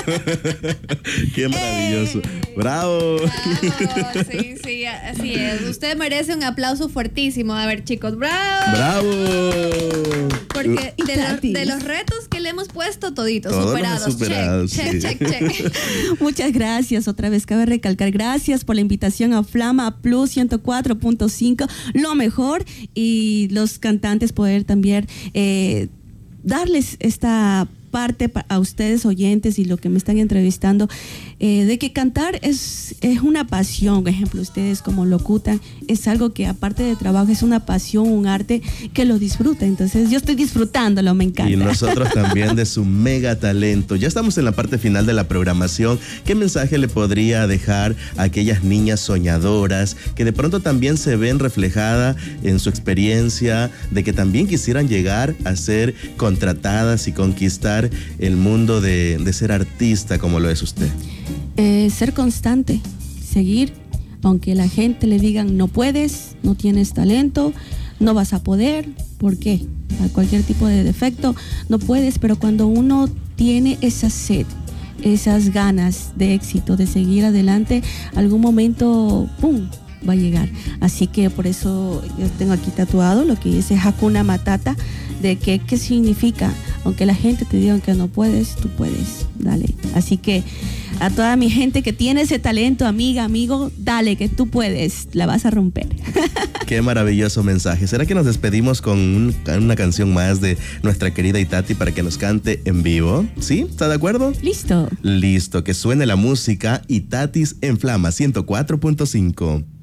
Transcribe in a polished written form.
Qué maravilloso. ¡Bravo! Bravo, sí, así es. Usted merece un aplauso fuertísimo. A ver, chicos, ¡bravo! ¡Bravo! Porque de los retos que le hemos puesto, toditos Todos superados. Check. Muchas gracias. Otra vez cabe recalcar, gracias por la invitación a Flama Plus 104.5, lo mejor, y los cantantes poder también darles esta parte a ustedes oyentes y lo que me están entrevistando, de que cantar es una pasión. Por ejemplo, ustedes como locutan, es algo que aparte de trabajo es una pasión, un arte que lo disfruta. Entonces yo estoy disfrutándolo, me encanta. Y nosotros también de su mega talento. Ya estamos en la parte final de la programación. ¿Qué mensaje le podría dejar a aquellas niñas soñadoras que de pronto también se ven reflejadas en su experiencia, de que también quisieran llegar a ser contratadas y conquistar el mundo de ser artista como lo es usted? Ser constante, seguir, aunque la gente le digan no puedes, no tienes talento, no vas a poder. ¿Por qué? A cualquier tipo de defecto no puedes, pero cuando uno tiene esa sed, esas ganas de éxito, de seguir adelante, algún momento, ¡pum!, va a llegar. Así que por eso yo tengo aquí tatuado lo que dice Hakuna Matata, de que qué significa, aunque la gente te diga que no puedes, tú puedes, dale. Así que a toda mi gente que tiene ese talento, amiga, amigo, dale, que tú puedes, la vas a romper. Qué maravilloso mensaje. ¿Será que nos despedimos con una canción más de nuestra querida Itati para que nos cante en vivo? ¿Sí? ¿Está de acuerdo? Listo. Listo, que suene la música Itatis en Flama 104.5.